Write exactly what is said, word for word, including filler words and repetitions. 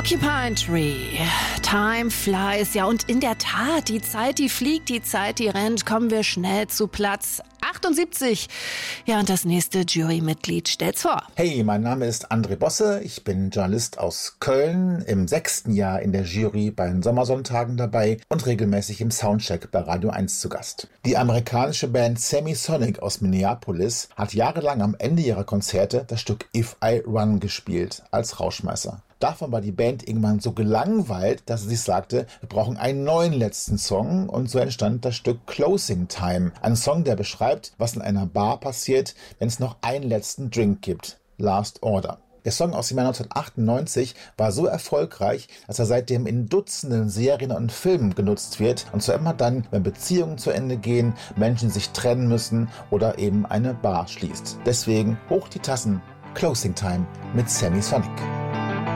Porcupine Tree, Time flies. Ja, und in der Tat, die Zeit, die fliegt, die Zeit, die rennt. Kommen wir schnell zu Platz achtundsiebzig. Ja, und das nächste Jurymitglied stellt's vor. Hey, mein Name ist André Bosse. Ich bin Journalist aus Köln, im sechsten Jahr in der Jury bei den Sommersonntagen dabei und regelmäßig im Soundcheck bei Radio eins zu Gast. Die amerikanische Band Semisonic aus Minneapolis hat jahrelang am Ende ihrer Konzerte das Stück If I Run gespielt, als Rauschmeißer. Davon war die Band irgendwann so gelangweilt, dass sie sich sagte, wir brauchen einen neuen letzten Song, und so entstand das Stück Closing Time. Ein Song, der beschreibt, was in einer Bar passiert, wenn es noch einen letzten Drink gibt. Last Order. Der Song aus dem Jahr neunzehnhundertachtundneunzig war so erfolgreich, dass er seitdem in Dutzenden Serien und Filmen genutzt wird, und zwar immer dann, wenn Beziehungen zu Ende gehen, Menschen sich trennen müssen oder eben eine Bar schließt. Deswegen hoch die Tassen, Closing Time mit Semisonic.